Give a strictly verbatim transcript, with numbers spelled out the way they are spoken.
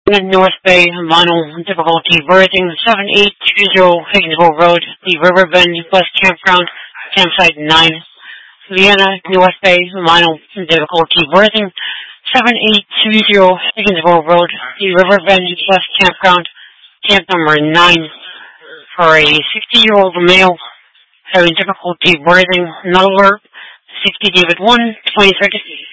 North Bay, Vinyl, difficulty berthing, seven eight two zero Higginsville Road, the Riverbend Bus Campground, campsite nine. Vienna, North Bay, Vinyl, difficulty berthing, seven eight two zero Higginsville Road, the Riverbend Bus Campground, camp number nine. For a sixty-year-old male having difficulty breathing, Nullarbor, sixty David one, twenty-third